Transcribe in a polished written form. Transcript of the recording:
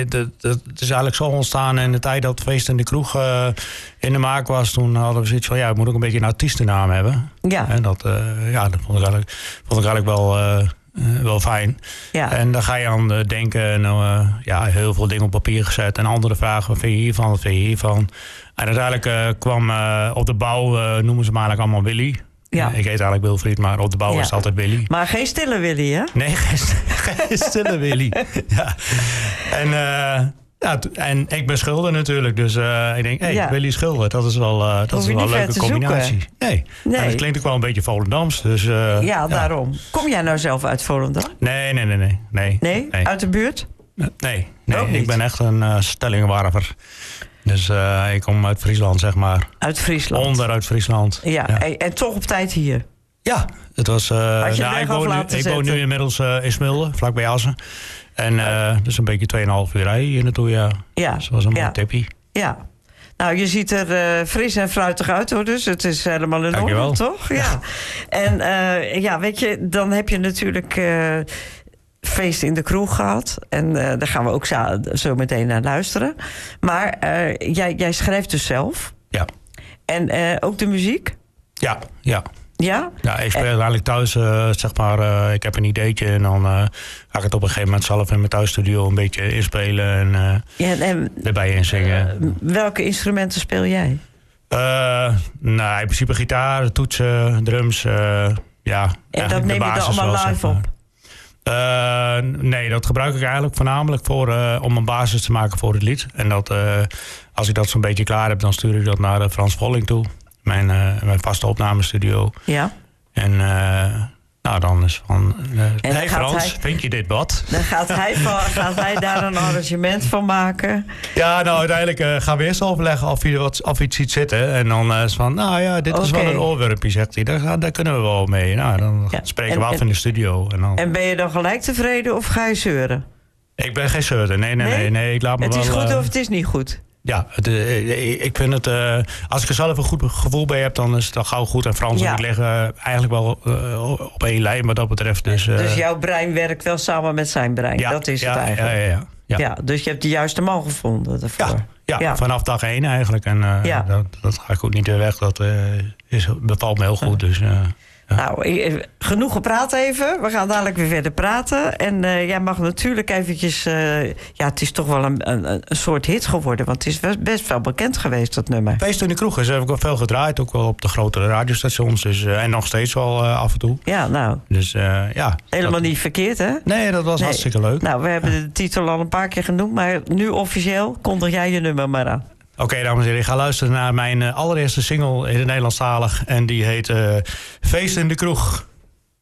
het is eigenlijk zo ontstaan in de tijd dat Feest in de Kroeg in de maak was. Toen hadden we zoiets van, het moet ook een beetje een artiestennaam hebben. Ja. En dat vond ik eigenlijk wel fijn. Ja. En daar ga je aan denken. En heel veel dingen op papier gezet. En andere vragen, wat vind je hiervan, wat vind je hiervan? En uiteindelijk kwam op de bouw, noemen ze me eigenlijk allemaal Willy. Ja. Ik heet eigenlijk Wilfried, maar op de bouw is het altijd Willy. Maar geen stille Willy, hè? Nee, geen stille Willy. Ja. En ik ben Schilder natuurlijk. Dus ik denk, Willy Schilder, dat is wel een leuke combinatie. Nee. En het klinkt ook wel een beetje Volendams. Dus, daarom. Kom jij nou zelf uit Volendam? Nee. Nee? Uit de buurt? Nee. Ik ben echt een stellingwarver. Dus ik kom uit Friesland, zeg maar. Uit Friesland? Onderuit Friesland. Ja. En toch op tijd hier? Ja, het was... ik woon nu inmiddels in Smilde, vlakbij Assen. En dus een beetje 2,5 uur rijden hier naartoe, ja. Dus dat was een mooi tippie. Ja. Nou, je ziet er fris en fruitig uit, hoor. Dus het is helemaal in orde, toch? Ja. En weet je, dan heb je natuurlijk... Feest in de Kroeg gehad. En daar gaan we ook zo meteen naar luisteren. Maar jij schrijft dus zelf. Ja. En ook de muziek? Ja. Ja? Ja, ik speel eigenlijk thuis, zeg maar, ik heb een ideetje... en dan ga ik het op een gegeven moment zelf in mijn thuisstudio een beetje inspelen... en erbij inzingen. Welke instrumenten speel jij? In principe gitaar, toetsen, drums, En dat neem je dan allemaal live op? Nee, dat gebruik ik eigenlijk voornamelijk om een basis te maken voor het lied. En als ik dat zo'n beetje klaar heb, dan stuur ik dat naar Frans Volling toe. Mijn vaste opnamestudio. Ja. En dan is van... hey Frans, vind je dit wat? Dan gaat hij daar een arrangement van maken? Ja, nou uiteindelijk gaan we eerst overleggen of hij iets ziet zitten. En dan is van, dit is wel een oorwormpje, zegt hij. Daar kunnen we wel mee. Nou, dan spreken we af in de studio. En ben je dan gelijk tevreden of ga je zeuren? Ik ben geen zeurder. Nee. Ik laat me het is wel, goed of het is niet goed? Ja, ik vind het... als ik er zelf een goed gevoel bij heb, dan is het al gauw goed. En Frans en ik liggen eigenlijk wel op één lijn wat dat betreft. Dus jouw brein werkt wel samen met zijn brein. Dat is het eigenlijk. Ja, dus je hebt de juiste man gevonden daarvoor. Ja, vanaf dag 1 eigenlijk. En dat ga ik ook niet weer weg. Dat bevalt me heel goed. Dus... Nou, genoeg gepraat even. We gaan dadelijk weer verder praten. En jij mag natuurlijk eventjes... het is toch wel een soort hit geworden. Want het is best wel bekend geweest, dat nummer. Feest in de Kroeg is heb ik wel veel gedraaid. Ook wel op de grotere radiostations. Dus, en nog steeds wel af en toe. Ja, nou. Dus helemaal niet verkeerd, hè? Nee, dat was hartstikke leuk. Nou, we hebben de titel al een paar keer genoemd. Maar nu officieel kondig jij je nummer maar aan. Oké, dames en heren, ik ga luisteren naar mijn allereerste single in het Nederlandstalig. En die heet Feest in de Kroeg.